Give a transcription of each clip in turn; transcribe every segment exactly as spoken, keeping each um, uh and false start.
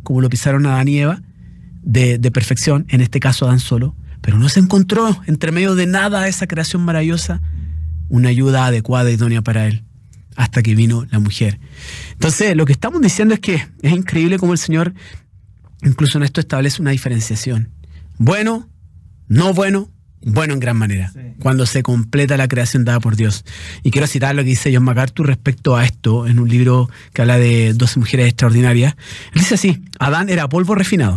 como lo pisaron Adán y Eva, de, de perfección, en este caso Adán solo, pero no se encontró entre medio de nada esa creación maravillosa una ayuda adecuada y idónea para él, hasta que vino la mujer. Entonces, lo que estamos diciendo es que es increíble cómo el Señor, incluso en esto, establece una diferenciación. Bueno, no bueno, bueno en gran manera, sí, cuando se completa la creación dada por Dios. Y quiero citar lo que dice John MacArthur respecto a esto, en un libro que habla de doce mujeres extraordinarias. Él dice así: Adán era polvo refinado,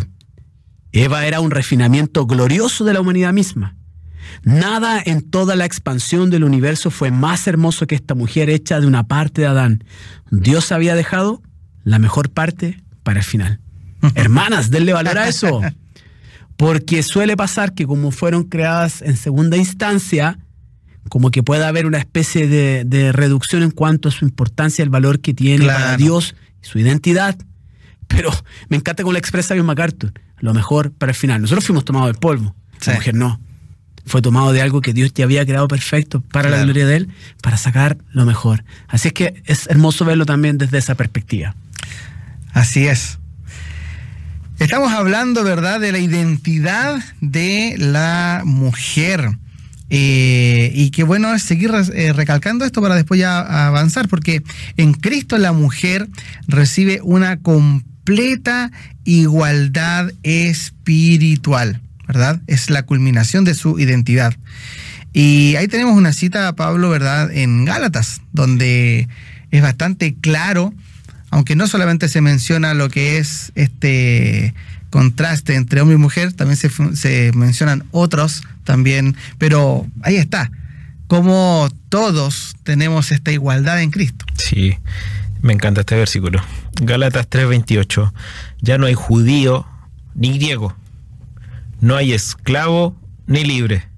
Eva era un refinamiento glorioso de la humanidad misma. Nada en toda la expansión del universo fue más hermoso que esta mujer hecha de una parte de Adán. Dios había dejado la mejor parte para el final. Hermanas, denle valor a eso. Porque suele pasar que como fueron creadas en segunda instancia, como que pueda haber una especie de, de reducción en cuanto a su importancia, el valor que tiene claro. para Dios y su identidad. Pero me encanta cómo lo expresa John MacArthur: lo mejor para el final. Nosotros fuimos tomados del polvo, sí. La mujer no. Fue tomado de algo que Dios ya había creado perfecto para claro. la gloria de Él, para sacar lo mejor. Así es que es hermoso verlo también desde esa perspectiva. Así es. Estamos hablando, ¿verdad?, de la identidad de la mujer. Eh, y qué bueno es seguir eh, recalcando esto para después ya avanzar, porque en Cristo la mujer recibe una completa igualdad espiritual, ¿verdad? Es la culminación de su identidad. Y ahí tenemos una cita, Pablo, ¿verdad?, en Gálatas, donde es bastante claro, aunque no solamente se menciona lo que es este contraste entre hombre y mujer, también se, se mencionan otros también, pero ahí está, como todos tenemos esta igualdad en Cristo. Sí, me encanta este versículo. Gálatas tres veintiocho. Ya no hay judío ni griego, no hay esclavo ni libre,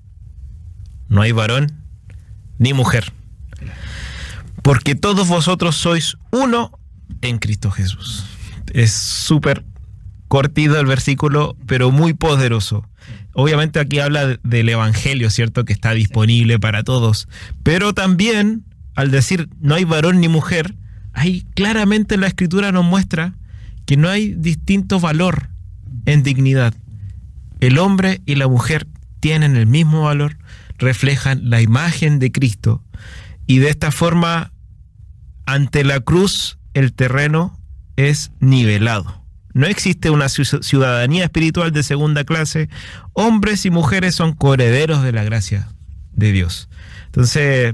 no hay varón ni mujer, porque todos vosotros sois uno en Cristo Jesús. Es súper cortito el versículo, pero muy poderoso. Obviamente aquí habla del evangelio, ¿cierto?, que está disponible para todos, pero también al decir no hay varón ni mujer, ahí claramente la Escritura nos muestra que no hay distinto valor en dignidad. El hombre y la mujer tienen el mismo valor, reflejan la imagen de Cristo, y de esta forma, ante la cruz, el terreno es nivelado. No existe una ciudadanía espiritual de segunda clase. Hombres y mujeres son coherederos de la gracia de Dios. Entonces,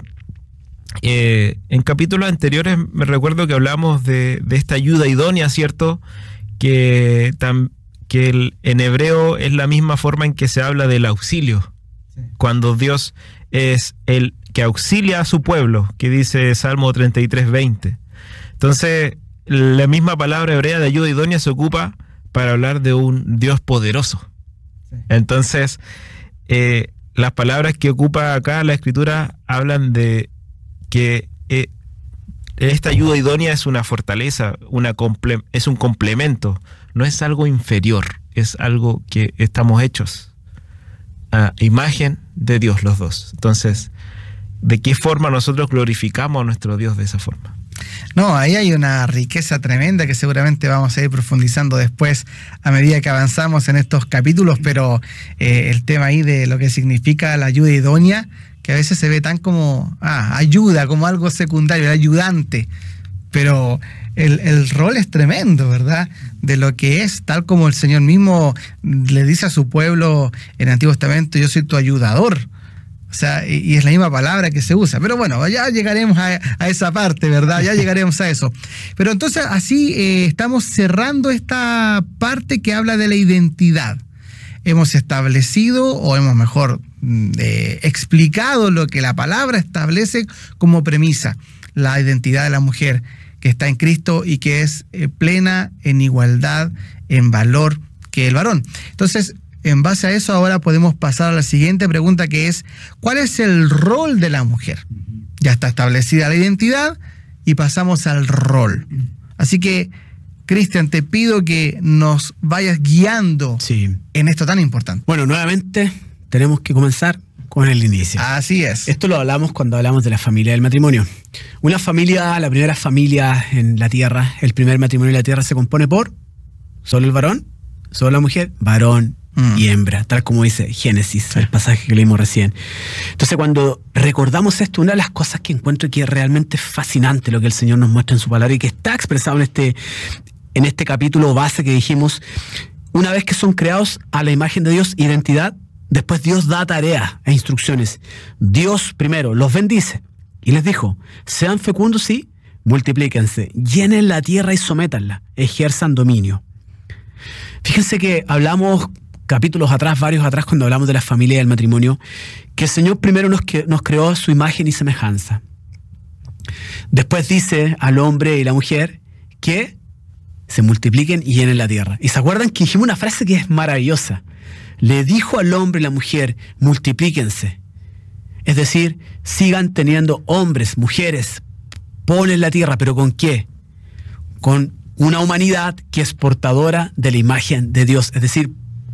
eh, en capítulos anteriores me recuerdo que hablamos de, de esta ayuda idónea, ¿cierto?, que tam, que el, en hebreo es la misma forma en que se habla del auxilio, sí. Cuando Dios es el que auxilia a su pueblo, que dice Salmo treinta y tres veinte. Entonces, la misma palabra hebrea de ayuda idónea se ocupa para hablar de un Dios poderoso. Sí. Entonces, eh, las palabras que ocupa acá la Escritura hablan de que eh, esta ayuda idónea es una fortaleza, una comple- es un complemento, no es algo inferior, es algo que estamos hechos a imagen de Dios los dos. Entonces, ¿de qué forma nosotros glorificamos a nuestro Dios de esa forma? No, ahí hay una riqueza tremenda que seguramente vamos a ir profundizando después a medida que avanzamos en estos capítulos, pero eh, el tema ahí de lo que significa la ayuda idónea, que a veces se ve tan como ah, ayuda, como algo secundario, el ayudante, pero el, el rol es tremendo, ¿verdad?, de lo que es, tal como el Señor mismo le dice a su pueblo en el Antiguo Testamento: yo soy tu ayudador. O sea, y es la misma palabra que se usa. Pero bueno, ya llegaremos a, a esa parte, ¿verdad? Ya llegaremos a eso. Pero entonces así eh, estamos cerrando esta parte que habla de la identidad. Hemos establecido, o hemos mejor eh, explicado lo que la palabra establece como premisa: la identidad de la mujer que está en Cristo y que es eh, plena en igualdad, en valor que el varón. Entonces, en base a eso, ahora podemos pasar a la siguiente pregunta, que es: ¿cuál es el rol de la mujer? Ya está establecida la identidad y pasamos al rol. Así que, Cristian, te pido que nos vayas guiando sí. en esto tan importante. Bueno, nuevamente tenemos que comenzar con el inicio. Así es. Esto lo hablamos cuando hablamos de la familia del matrimonio. Una familia, la primera familia en la tierra, el primer matrimonio en la tierra se compone por ¿Solo el varón? ¿Solo la mujer? Varón mm. y hembra, tal como dice Génesis, sí. el pasaje que leímos recién. Entonces, cuando recordamos esto, una de las cosas que encuentro que es realmente fascinante lo que el Señor nos muestra en su palabra y que está expresado en este, en este capítulo base que dijimos, una vez que son creados a la imagen de Dios, identidad, después Dios da tareas e instrucciones. Dios primero los bendice y les dijo, sean fecundos y multiplíquense, llenen la tierra y sométanla, ejerzan dominio. Fíjense que hablamos capítulos atrás, varios atrás, cuando hablamos de la familia y el matrimonio, que el Señor primero nos, nos creó a su imagen y semejanza. Después dice al hombre y la mujer que se multipliquen y llenen la tierra. Y se acuerdan que dijimos una frase que es maravillosa. Le dijo al hombre y la mujer, multiplíquense. Es decir, sigan teniendo hombres, mujeres, poblen la tierra, pero ¿con qué? Con una humanidad que es portadora de la imagen de Dios. Es decir,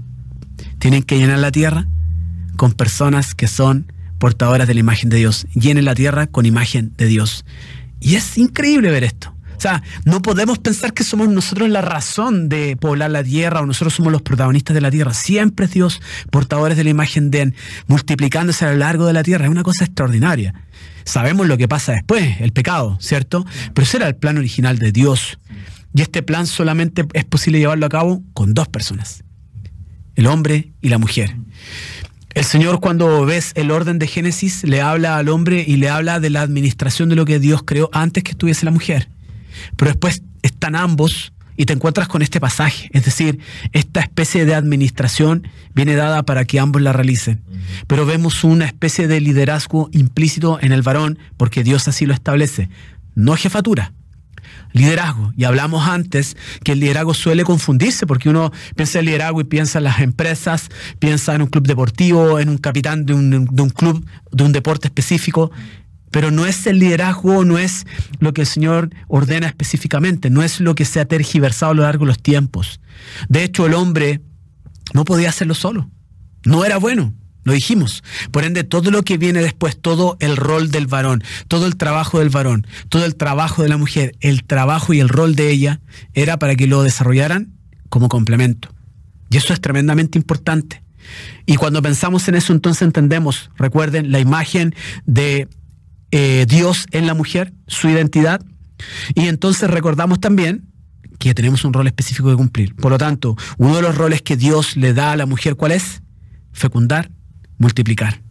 tienen que llenar la tierra con personas que son portadoras de la imagen de Dios. Llenen la tierra con imagen de Dios. Y es increíble ver esto. O sea, no podemos pensar que somos nosotros la razón de poblar la tierra o nosotros somos los protagonistas de la tierra. Siempre es Dios, portadores de la imagen de Él, multiplicándose a lo largo de la tierra. Es una cosa extraordinaria. Sabemos lo que pasa después, el pecado, ¿cierto? Pero ese era el plan original de Dios. Y este plan solamente es posible llevarlo a cabo con dos personas, el hombre y la mujer. El Señor, cuando ves el orden de Génesis, le habla al hombre y le habla de la administración de lo que Dios creó antes que estuviese la mujer. Pero después están ambos y te encuentras con este pasaje. Es decir, esta especie de administración viene dada para que ambos la realicen. Pero vemos una especie de liderazgo implícito en el varón porque Dios así lo establece. No jefatura, liderazgo. Y hablamos antes que el liderazgo suele confundirse porque uno piensa en liderazgo y piensa en las empresas, piensa en un club deportivo, en un capitán de un, de un club, de un deporte específico. Pero no es el liderazgo, no es lo que el Señor ordena específicamente, no es lo que se ha tergiversado a lo largo de los tiempos. De hecho, el hombre no podía hacerlo solo, no era bueno, lo dijimos. Por ende, todo lo que viene después, todo el rol del varón, todo el trabajo del varón, todo el trabajo de la mujer, el trabajo y el rol de ella, era para que lo desarrollaran como complemento. Y eso es tremendamente importante. Y cuando pensamos en eso, entonces entendemos, recuerden, la imagen de Eh, Dios en la mujer, su identidad, y entonces recordamos también que tenemos un rol específico que cumplir. Por lo tanto, uno de los roles que Dios le da a la mujer, ¿cuál es? Fecundar, multiplicar.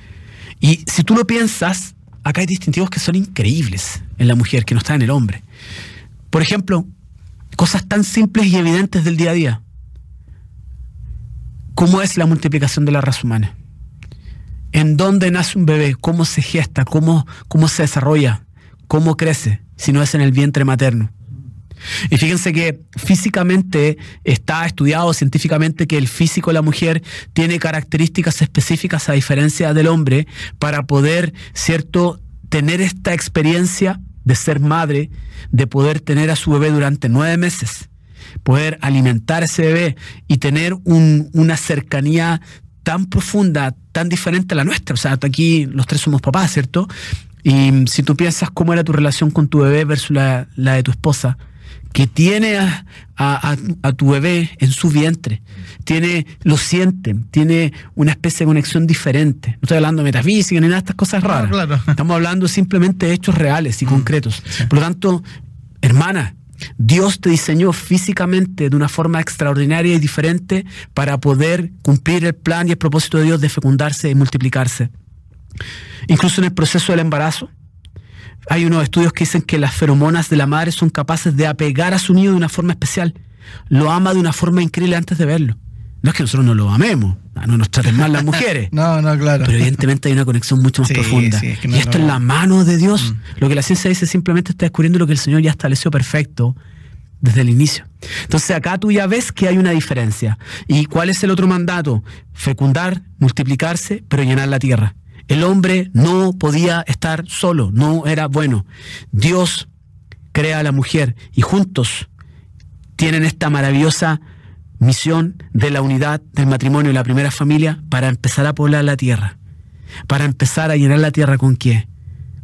Y si tú lo piensas, acá hay distintivos que son increíbles en la mujer, que no están en el hombre. Por ejemplo, cosas tan simples y evidentes del día a día. ¿Cómo es la multiplicación de la raza humana? ¿En dónde nace un bebé? ¿Cómo se gesta? ¿Cómo, cómo se desarrolla? ¿Cómo crece? Si no es en el vientre materno. Y fíjense que físicamente está estudiado científicamente que el físico de la mujer tiene características específicas a diferencia del hombre para poder, ¿cierto?, tener esta experiencia de ser madre, de poder tener a su bebé durante nueve meses, poder alimentar a ese bebé y tener un, una cercanía tan profunda, tan diferente a la nuestra. O sea, aquí los tres somos papás, ¿cierto? Y si tú piensas cómo era tu relación con tu bebé versus la, la de tu esposa, que tiene a, a, a tu bebé en su vientre, tiene, lo sienten, tiene una especie de conexión diferente. No estoy hablando de metafísica ni nada de estas cosas raras. No, claro. Estamos hablando simplemente de hechos reales y mm, concretos. Sí. Por lo tanto, hermana, Dios te diseñó físicamente de una forma extraordinaria y diferente para poder cumplir el plan y el propósito de Dios de fecundarse y multiplicarse. Incluso en el proceso del embarazo, hay unos estudios que dicen que las feromonas de la madre son capaces de apegar a su niño de una forma especial. Lo ama de una forma increíble antes de verlo. No es que nosotros no lo amemos, no nos traten mal las mujeres. No, no, claro. Pero evidentemente hay una conexión mucho más sí, profunda. Sí, es que no, y esto no, es la mano de Dios. Mm. Lo que la ciencia dice simplemente está descubriendo lo que el Señor ya estableció perfecto desde el inicio. Entonces acá tú ya ves que hay una diferencia. ¿Y cuál es el otro mandato? Fecundar, multiplicarse, pero llenar la tierra. El hombre no podía estar solo, no era bueno. Dios crea a la mujer y juntos tienen esta maravillosa misión de la unidad del matrimonio y la primera familia para empezar a poblar la tierra, para empezar a llenar la tierra ¿con qué?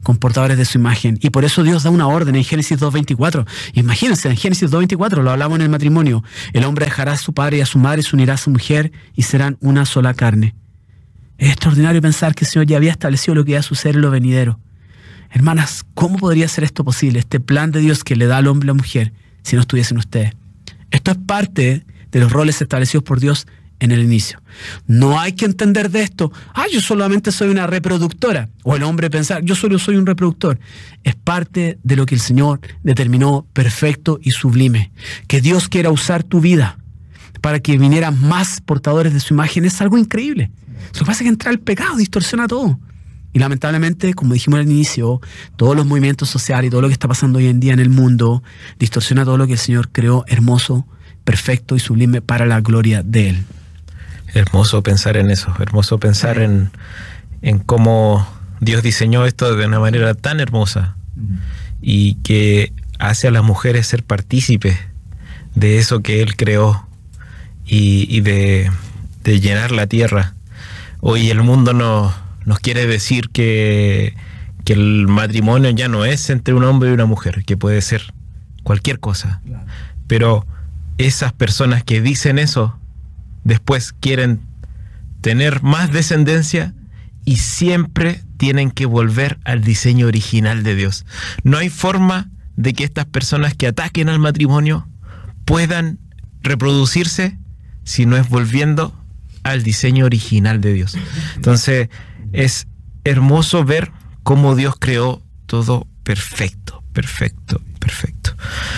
con portadores de su imagen. Y por eso Dios da una orden en Génesis dos veinticuatro. Imagínense, en Génesis dos veinticuatro, lo hablamos en el matrimonio. El hombre dejará a su padre y a su madre, se unirá a su mujer y serán una sola carne. Es extraordinario pensar que el Señor ya había establecido lo que iba a suceder en lo venidero. Hermanas, ¿cómo podría ser esto posible? Este plan de Dios que le da al hombre y a la mujer si no estuviesen ustedes. Esto es parte de los roles establecidos por Dios en el inicio. No hay que entender de esto, ah, yo solamente soy una reproductora, o el hombre pensar, yo solo soy un reproductor. Es parte de lo que el Señor determinó perfecto y sublime. Que Dios quiera usar tu vida para que vinieran más portadores de su imagen es algo increíble. Lo que pasa es que entra el pecado, distorsiona todo. Y lamentablemente, como dijimos al inicio, todos los movimientos sociales y todo lo que está pasando hoy en día en el mundo distorsiona todo lo que el Señor creó hermoso, perfecto y sublime para la gloria de Él. Hermoso pensar en eso, hermoso pensar sí. en, en cómo Dios diseñó esto de una manera tan hermosa mm. y que hace a las mujeres ser partícipes de eso que Él creó y, y de, de llenar la tierra. Hoy el mundo no, nos quiere decir que, que el matrimonio ya no es entre un hombre y una mujer, que puede ser cualquier cosa. Claro. Pero esas personas que dicen eso después quieren tener más descendencia y siempre tienen que volver al diseño original de Dios. No hay forma de que estas personas que ataquen al matrimonio puedan reproducirse si no es volviendo al diseño original de Dios. Entonces es hermoso ver cómo Dios creó todo perfecto, perfecto, perfecto.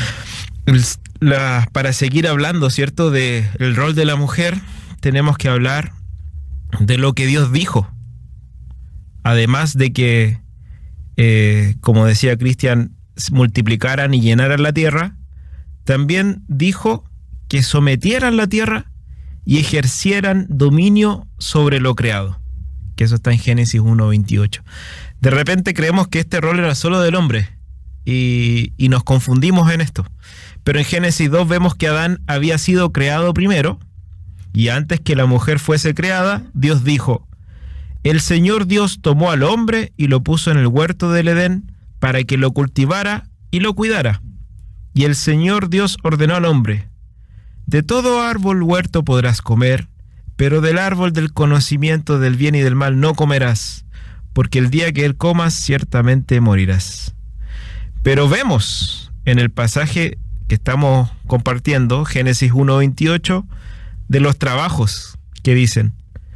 La, para seguir hablando, ¿cierto?, de el rol de la mujer, tenemos que hablar de lo que Dios dijo. Además de que, eh, como decía Cristian, multiplicaran y llenaran la tierra, también dijo que sometieran la tierra y ejercieran dominio sobre lo creado. Que eso está en Génesis uno veintiocho. De repente creemos que este rol era solo del hombre y, y nos confundimos en esto. Pero en Génesis dos vemos que Adán había sido creado primero, y antes que la mujer fuese creada, Dios dijo: el Señor Dios tomó al hombre y lo puso en el huerto del Edén para que lo cultivara y lo cuidara. Y el Señor Dios ordenó al hombre: de todo árbol huerto podrás comer, pero del árbol del conocimiento del bien y del mal no comerás, porque el día que él comas ciertamente morirás. Pero vemos en el pasaje que estamos compartiendo, Génesis uno veintiocho, de los trabajos que dicen: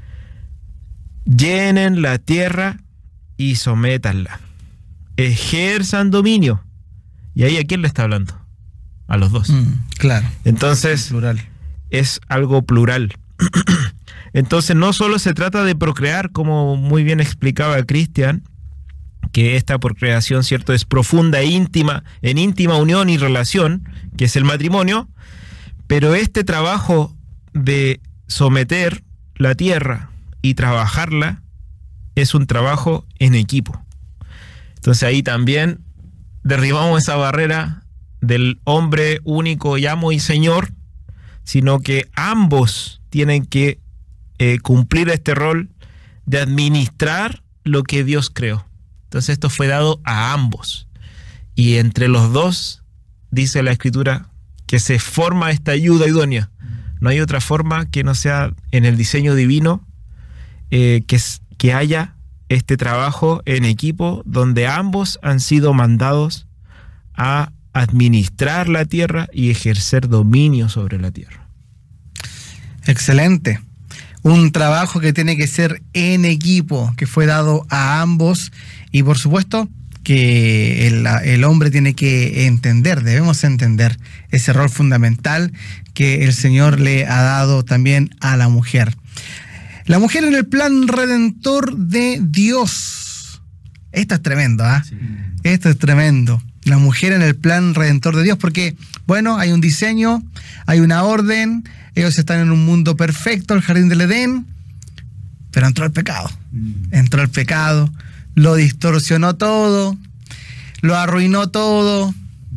llenen la tierra y sométanla, ejerzan dominio. Y ahí, ¿a quién le está hablando? A los dos. Mm, claro. Entonces, plural. Es algo plural. Entonces, no solo se trata de procrear, como muy bien explicaba Cristian, que esta procreación, cierto, es profunda e íntima, en íntima unión y relación, que es el matrimonio, pero este trabajo de someter la tierra y trabajarla es un trabajo en equipo. Entonces ahí también derribamos esa barrera del hombre único y amo y señor, sino que ambos tienen que eh, cumplir este rol de administrar lo que Dios creó. Entonces esto fue dado a ambos. Y entre los dos, dice la Escritura, que se forma esta ayuda idónea. No hay otra forma que no sea en el diseño divino, eh, que, que haya este trabajo en equipo donde ambos han sido mandados a administrar la tierra y ejercer dominio sobre la tierra. Excelente. Un trabajo que tiene que ser en equipo, que fue dado a ambos, y por supuesto que el, el hombre tiene que entender, debemos entender ese rol fundamental que el Señor le ha dado también a la mujer. La mujer en el plan redentor de Dios. Esto es tremendo, ¿ah? ¿eh? Sí. Esto es tremendo. La mujer en el plan redentor de Dios, porque, bueno, hay un diseño, hay una orden, ellos están en un mundo perfecto, el jardín del Edén, pero entró el pecado. Mm. Entró el pecado, lo distorsionó todo, lo arruinó todo,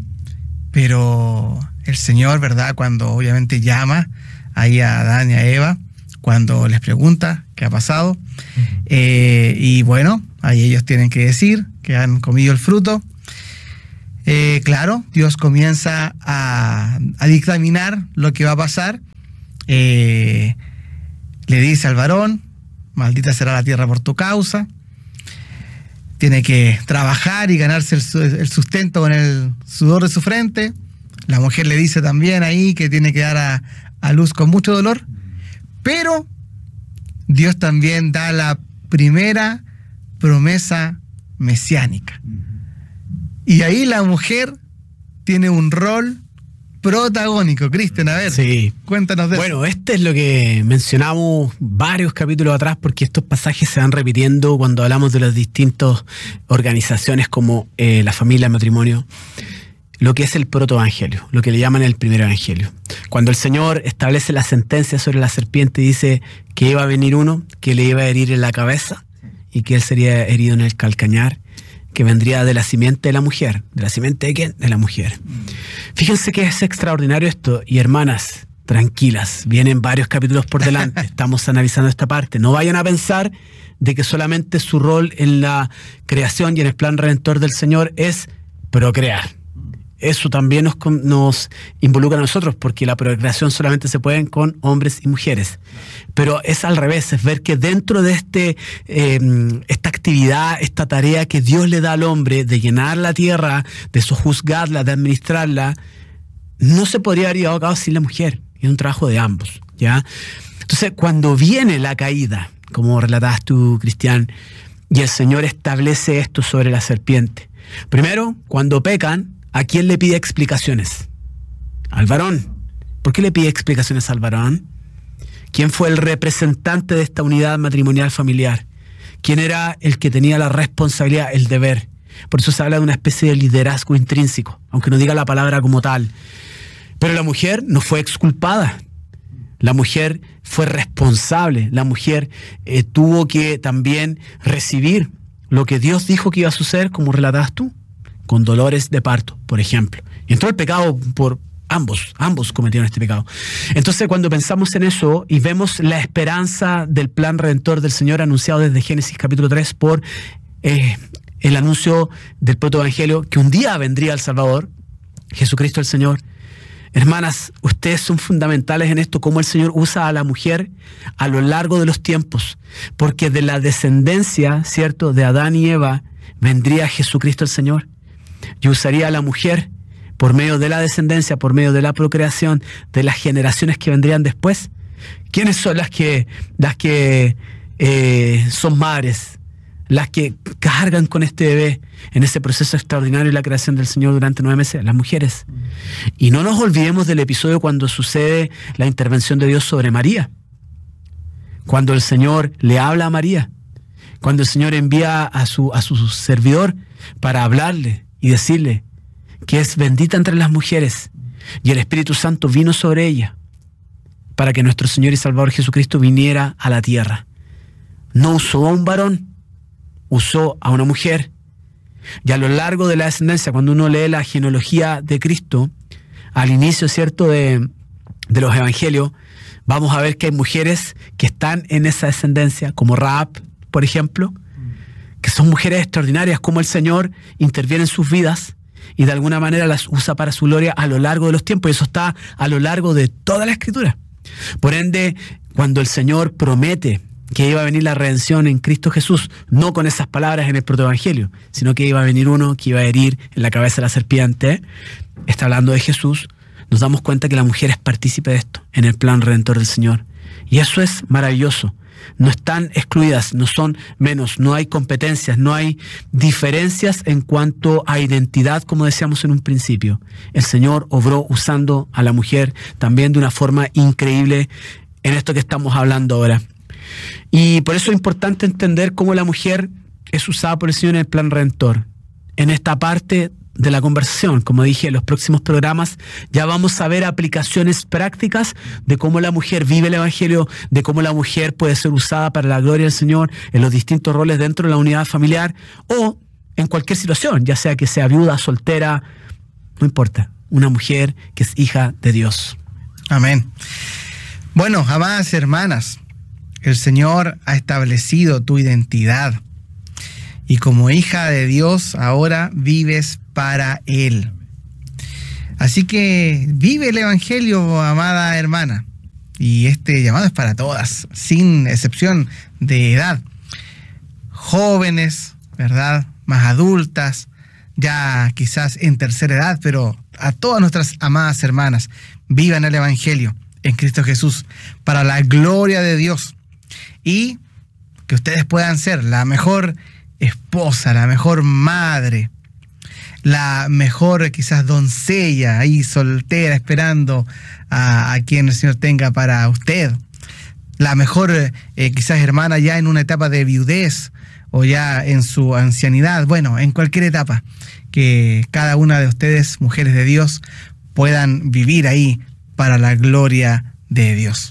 pero el Señor, ¿verdad?, cuando obviamente llama ahí a Adán y a Eva, cuando les pregunta qué ha pasado, mm. eh, y bueno, ahí ellos tienen que decir que han comido el fruto. Eh, claro, Dios comienza a, a dictaminar lo que va a pasar. Eh, le dice al varón, maldita será la tierra por tu causa. Tiene que trabajar y ganarse el, el sustento con el sudor de su frente. La mujer le dice también ahí que tiene que dar a, a luz con mucho dolor. Pero Dios también da la primera promesa mesiánica. Y ahí la mujer tiene un rol protagónico. Cristian, a ver, sí. Cuéntanos de bueno, eso. Bueno, este es lo que mencionamos varios capítulos atrás, porque estos pasajes se van repitiendo cuando hablamos de las distintas organizaciones como eh, la familia, el matrimonio, lo que es el protoevangelio, lo que le llaman el primer evangelio. Cuando el Señor establece la sentencia sobre la serpiente y dice que iba a venir uno, que le iba a herir en la cabeza y que él sería herido en el calcañar, que vendría de la simiente de la mujer. ¿De la simiente de quién? De la mujer. Fíjense que es extraordinario esto. Y hermanas, tranquilas, vienen varios capítulos por delante. Estamos analizando esta parte. No vayan a pensar de que solamente su rol en la creación y en el plan redentor del Señor es procrear. Eso también nos, nos involucra a nosotros, porque la procreación solamente se puede con hombres y mujeres. Pero es al revés, es ver que dentro de este eh, esta actividad, esta tarea que Dios le da al hombre de llenar la tierra, de sojuzgarla, de administrarla, no se podría haber llevado a cabo sin la mujer. Es un trabajo de ambos, ¿ya? Entonces, cuando viene la caída, como relatabas tú, Cristian, y el Señor establece esto sobre la serpiente. Primero, cuando pecan, ¿a quién le pide explicaciones? Al varón. ¿Por qué le pide explicaciones al varón? ¿Quién fue el representante de esta unidad matrimonial familiar? ¿Quién era el que tenía la responsabilidad, el deber? Por eso se habla de una especie de liderazgo intrínseco, aunque no diga la palabra como tal. Pero la mujer no fue exculpada. La mujer fue responsable. La mujer eh, tuvo que también recibir lo que Dios dijo que iba a suceder, como relatabas tú, con dolores de parto, por ejemplo. Y entró el pecado por ambos, ambos cometieron este pecado. Entonces, cuando pensamos en eso y vemos la esperanza del plan redentor del Señor anunciado desde Génesis capítulo tres por eh, el anuncio del protoevangelio, que un día vendría el Salvador, Jesucristo el Señor. Hermanas, ustedes son fundamentales en esto, cómo el Señor usa a la mujer a lo largo de los tiempos, porque de la descendencia, ¿cierto?, de Adán y Eva, vendría Jesucristo el Señor. Y usaría a la mujer por medio de la descendencia, por medio de la procreación, de las generaciones que vendrían después. ¿Quiénes son las que, las que eh, son madres? Las que cargan con este bebé en ese proceso extraordinario de la creación del Señor durante nueve meses, las mujeres. Y no nos olvidemos del episodio cuando sucede la intervención de Dios sobre María. Cuando el Señor le habla a María. Cuando el Señor envía a su, a su servidor para hablarle y decirle que es bendita entre las mujeres, y el Espíritu Santo vino sobre ella para que nuestro Señor y Salvador Jesucristo viniera a la tierra. No usó a un varón, usó a una mujer. Y a lo largo de la descendencia, cuando uno lee la genealogía de Cristo, al inicio, ¿cierto?, de, de los evangelios, vamos a ver que hay mujeres que están en esa descendencia, como Rahab, por ejemplo, que son mujeres extraordinarias, como el Señor interviene en sus vidas y de alguna manera las usa para su gloria a lo largo de los tiempos, y eso está a lo largo de toda la Escritura. Por ende, cuando el Señor promete que iba a venir la redención en Cristo Jesús, no con esas palabras en el protoevangelio, sino que iba a venir uno que iba a herir en la cabeza de la serpiente, está hablando de Jesús, nos damos cuenta que la mujer es partícipe de esto, en el plan redentor del Señor. Y eso es maravilloso. No están excluidas, no son menos, no hay competencias, no hay diferencias en cuanto a identidad, como decíamos en un principio. El Señor obró usando a la mujer también de una forma increíble en esto que estamos hablando ahora. Y por eso es importante entender cómo la mujer es usada por el Señor en el plan redentor. En esta parte de la conversación, como dije, en los próximos programas ya vamos a ver aplicaciones prácticas de cómo la mujer vive el Evangelio, de cómo la mujer puede ser usada para la gloria del Señor en los distintos roles dentro de la unidad familiar o en cualquier situación, ya sea que sea viuda, soltera, no importa, una mujer que es hija de Dios. Amén. Bueno, amadas hermanas, el Señor ha establecido tu identidad. y como hija de Dios ahora vives para Él. Así que vive el Evangelio, amada hermana. Y este llamado es para todas, sin excepción de edad. Jóvenes, ¿verdad? Más adultas, ya quizás en tercera edad, pero a todas nuestras amadas hermanas, vivan el Evangelio en Cristo Jesús, para la gloria de Dios. Y que ustedes puedan ser la mejor esposa, la mejor madre, la mejor quizás doncella ahí soltera esperando a, a quien el Señor tenga para usted, la mejor eh, quizás hermana ya en una etapa de viudez o ya en su ancianidad, bueno, en cualquier etapa, que cada una de ustedes, mujeres de Dios, puedan vivir ahí para la gloria de Dios.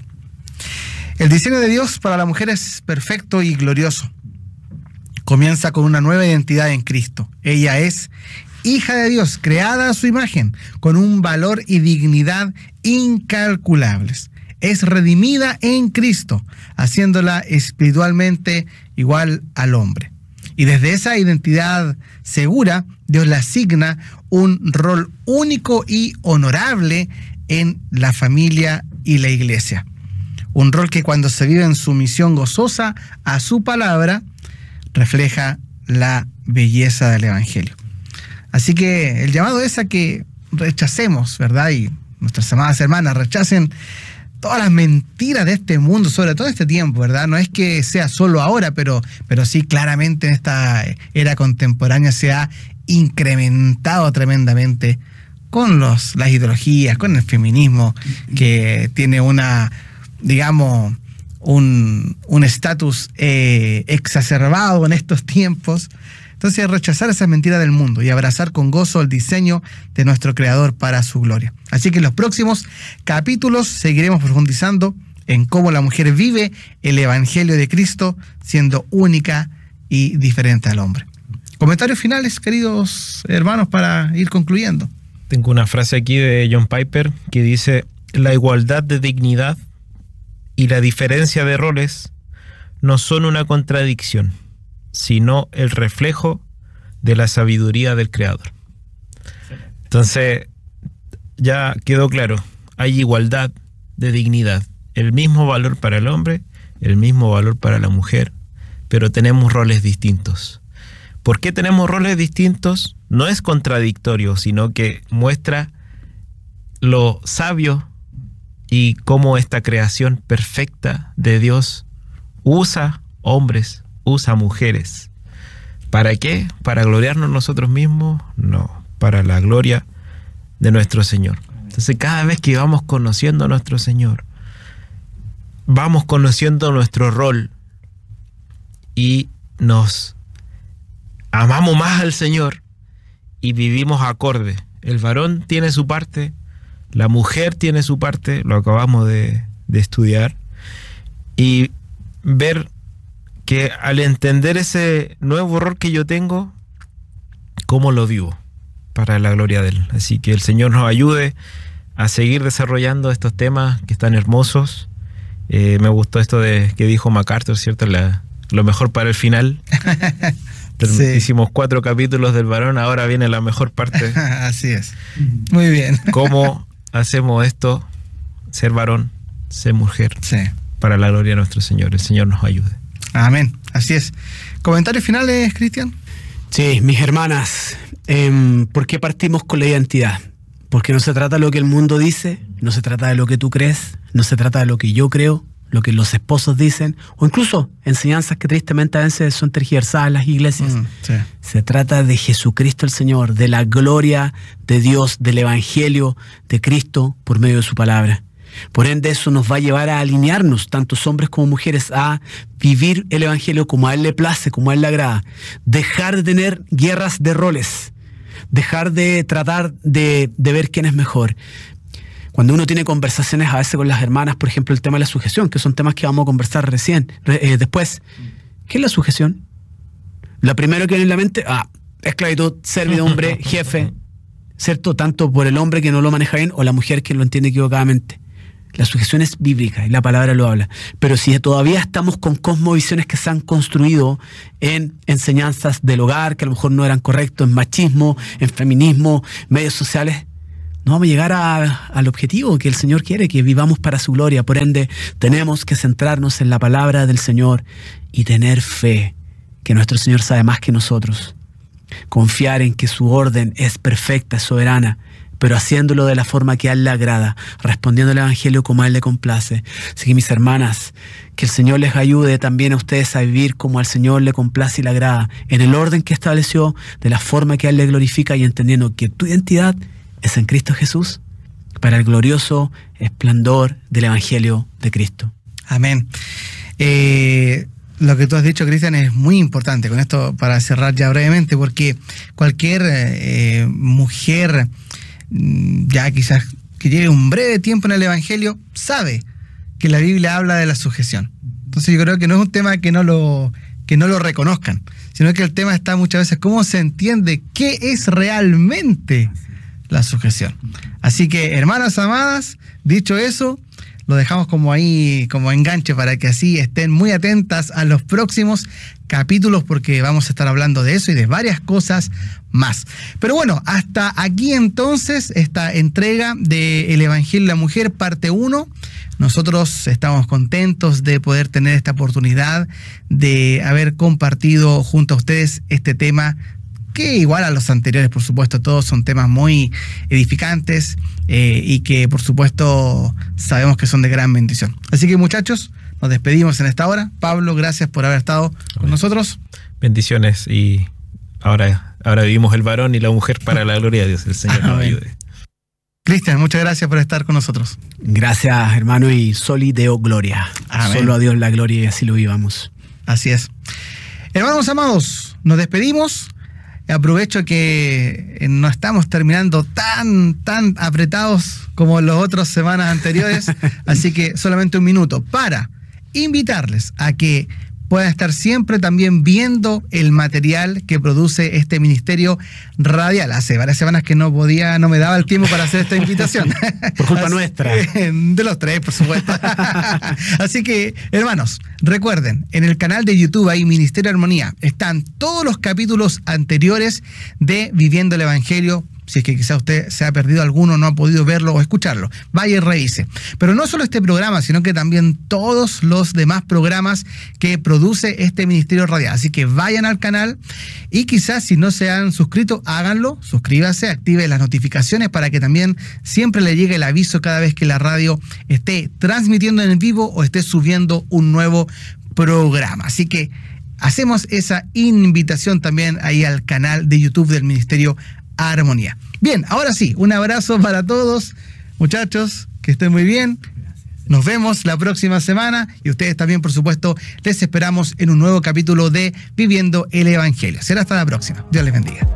El diseño de Dios para la mujer es perfecto y glorioso. Comienza con una nueva identidad en Cristo. Ella es hija de Dios, creada a su imagen, con un valor y dignidad incalculables. Es redimida en Cristo, haciéndola espiritualmente igual al hombre. Y desde esa identidad segura, Dios le asigna un rol único y honorable en la familia y la iglesia. Un rol que cuando se vive en sumisión gozosa a su palabra, refleja la belleza del Evangelio. Así que el llamado es a que rechacemos, ¿verdad? Y nuestras amadas hermanas rechacen todas las mentiras de este mundo, sobre todo en este tiempo, ¿verdad? No es que sea solo ahora, pero, pero sí claramente en esta era contemporánea se ha incrementado tremendamente con los, las ideologías, con el feminismo, que tiene una, digamos, un un estatus eh, exacerbado en estos tiempos. Entonces, rechazar esa mentira del mundo y abrazar con gozo el diseño de nuestro Creador para su gloria. Así que en los próximos capítulos seguiremos profundizando en cómo la mujer vive el Evangelio de Cristo, siendo única y diferente al hombre. Comentarios finales, queridos hermanos, para ir concluyendo. Tengo una frase aquí de John Piper que dice: la igualdad de dignidad y la diferencia de roles no son una contradicción, sino el reflejo de la sabiduría del Creador. Entonces, ya quedó claro, hay igualdad de dignidad, el mismo valor para el hombre, el mismo valor para la mujer, pero tenemos roles distintos. ¿Por qué tenemos roles distintos? No es contradictorio, sino que muestra lo sabio y cómo esta creación perfecta de Dios usa hombres, usa mujeres. ¿Para qué? ¿Para gloriarnos nosotros mismos? No, para la gloria de nuestro Señor. Entonces, cada vez que vamos conociendo a nuestro Señor, vamos conociendo nuestro rol y nos amamos más al Señor y vivimos acorde. El varón tiene su parte, la mujer tiene su parte, lo acabamos de, de estudiar, y ver que al entender ese nuevo rol que yo tengo, cómo lo vivo para la gloria de Él. Así que el Señor nos ayude a seguir desarrollando estos temas que están hermosos. Eh, me gustó esto de que dijo MacArthur, ¿cierto? La, lo mejor para el final. Sí. Hicimos cuatro capítulos del varón, ahora viene la mejor parte. Así es. Muy bien. ¿Cómo hacemos esto? Ser varón, ser mujer. Sí. Para la gloria de nuestro Señor. El Señor nos ayude. Amén. Así es. ¿Comentarios finales, Cristian? Sí, mis hermanas, eh, ¿por qué partimos con la identidad? Porque no se trata de lo que el mundo dice, no se trata de lo que tú crees, no se trata de lo que yo creo, lo que los esposos dicen, o incluso enseñanzas que tristemente a veces son tergiversadas en las iglesias. Mm, sí. Se trata de Jesucristo el Señor, de la gloria de Dios, del Evangelio de Cristo por medio de su palabra. Por ende, eso nos va a llevar a alinearnos, tantos hombres como mujeres, a vivir el Evangelio como a Él le place, como a Él le agrada. Dejar de tener guerras de roles, dejar de tratar de, de ver quién es mejor. Cuando uno tiene conversaciones a veces con las hermanas, por ejemplo, el tema de la sujeción, que son temas que vamos a conversar recién, eh, después. ¿Qué es la sujeción? La primera que viene en la mente, ah, esclavitud, servidumbre, jefe, ¿cierto? Tanto por el hombre que no lo maneja bien o la mujer que lo entiende equivocadamente. La sujeción es bíblica y la palabra lo habla. Pero si todavía estamos con cosmovisiones que se han construido en enseñanzas del hogar, que a lo mejor no eran correctos, en machismo, en feminismo, medios sociales, no vamos a llegar a, al objetivo que el Señor quiere, que vivamos para su gloria. Por ende, tenemos que centrarnos en la palabra del Señor y tener fe, que nuestro Señor sabe más que nosotros. Confiar en que su orden es perfecta, es soberana, pero haciéndolo de la forma que a Él le agrada, respondiendo al Evangelio como a Él le complace. Así que, mis hermanas, que el Señor les ayude también a ustedes a vivir como al Señor le complace y le agrada, en el orden que estableció, de la forma que a Él le glorifica, y entendiendo que tu identidad es en Cristo Jesús, para el glorioso esplendor del Evangelio de Cristo. Amén. Eh... Lo que tú has dicho, Cristian, es muy importante. Con esto, para cerrar ya brevemente, porque cualquier eh, mujer, ya quizás que lleve un breve tiempo en el Evangelio, sabe que la Biblia habla de la sujeción. Entonces yo creo que no es un tema que no lo, que no lo reconozcan, sino que el tema está muchas veces cómo se entiende qué es realmente la sujeción. Así que, hermanas amadas, dicho eso, lo dejamos como ahí, como enganche, para que así estén muy atentas a los próximos capítulos, porque vamos a estar hablando de eso y de varias cosas más. Pero bueno, hasta aquí entonces esta entrega de El Evangelio de la Mujer, parte uno. Nosotros estamos contentos de poder tener esta oportunidad de haber compartido junto a ustedes este tema, que igual a los anteriores, por supuesto, todos son temas muy edificantes eh, y que, por supuesto, sabemos que son de gran bendición. Así que, muchachos, nos despedimos en esta hora. Pablo, gracias por haber estado con nosotros. Bendiciones, y ahora, ahora vivimos el varón y la mujer para la gloria de Dios. El Señor nos ayude. Cristian, muchas gracias por estar con nosotros. Gracias, hermano, y soli deo gloria. Amén. Solo a Dios la gloria, y así lo vivamos. Así es. Hermanos amados, nos despedimos. Aprovecho que no estamos terminando tan, tan apretados como las otras semanas anteriores, así que solamente un minuto para invitarles a que puedan estar siempre también viendo el material que produce este ministerio radial. Hace varias semanas que no podía, no me daba el tiempo para hacer esta invitación. Por culpa Así, nuestra. De los tres, por supuesto. Así que, hermanos, recuerden, en el canal de YouTube, ahí Ministerio Armonía, están todos los capítulos anteriores de Viviendo el Evangelio. Si es que quizá usted se ha perdido alguno, no ha podido verlo o escucharlo, vaya y revise. Pero no solo este programa, sino que también todos los demás programas que produce este Ministerio Radial. Así que vayan al canal y quizás si no se han suscrito, háganlo, suscríbase, active las notificaciones para que también siempre le llegue el aviso cada vez que la radio esté transmitiendo en vivo o esté subiendo un nuevo programa. Así que hacemos esa invitación también ahí al canal de YouTube del Ministerio Armonía. Bien, ahora sí, un abrazo para todos, muchachos, que estén muy bien. Nos vemos la próxima semana y ustedes también, por supuesto, les esperamos en un nuevo capítulo de Viviendo el Evangelio. Será hasta la próxima. Dios les bendiga.